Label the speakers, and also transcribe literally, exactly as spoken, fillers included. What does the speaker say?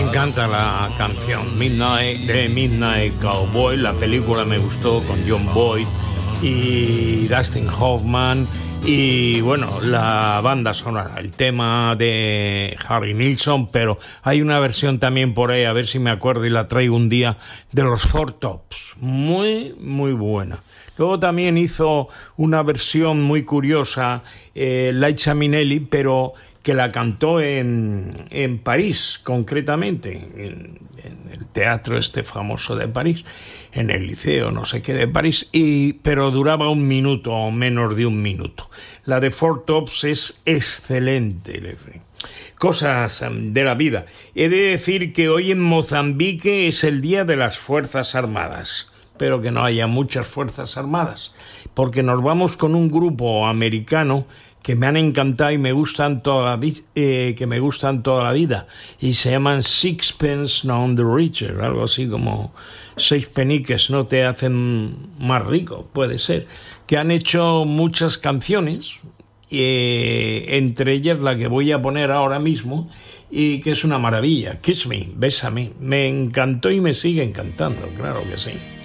Speaker 1: encanta la canción Midnight de Midnight Cowboy. La película me gustó con John Boyd y Dustin Hoffman. Y bueno, la banda sonora, el tema de Harry Nilsson, pero hay una versión también por ahí, a ver si me acuerdo y la traigo un día, de los Four Tops, muy, muy buena. Luego también hizo una versión muy curiosa, eh, Liza Minnelli, pero que la cantó en, en París, concretamente, en, en el teatro este famoso de París, en el liceo, no sé qué, de París, y, pero duraba un minuto o menos de un minuto. La de Four Tops es excelente. Cosas de la vida. He de decir que hoy en Mozambique es el Día de las Fuerzas Armadas. Espero que no haya muchas Fuerzas Armadas, porque nos vamos con un grupo americano que me han encantado y me gustan toda la, vi- eh, que me gustan toda la vida, y se llaman Sixpence None the Richer, algo así como seis peniques no te hacen más rico, puede ser, que han hecho muchas canciones, eh, entre ellas la que voy a poner ahora mismo, y que es una maravilla, Kiss Me, Bésame. Me encantó y me sigue encantando, claro que sí.